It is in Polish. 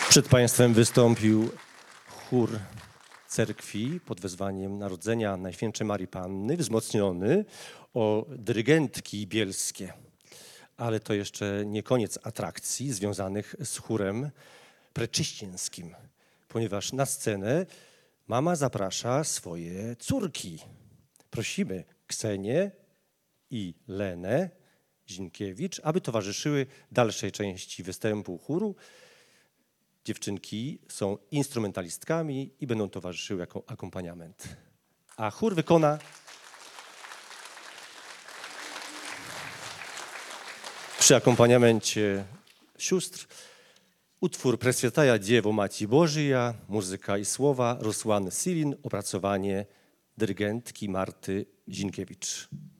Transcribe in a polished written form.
Przed Państwem wystąpił chór cerkwi pod wezwaniem Narodzenia Najświętszej Marii Panny, wzmocniony o dyrygentki bielskie. Ale to jeszcze nie koniec atrakcji związanych z chórem preczyścienskim, ponieważ na scenę mama zaprasza swoje córki. Prosimy Ksenię i Lenę Zinkiewicz, aby towarzyszyły dalszej części występu chóru. Dziewczynki są instrumentalistkami i będą towarzyszyły jako akompaniament. A chór wykona przy akompaniamencie sióstr utwór Preswiataja Dziewo Maci Bożija, muzyka i słowa Rusłan Silin, opracowanie dyrygentki Marty Zinkiewicz.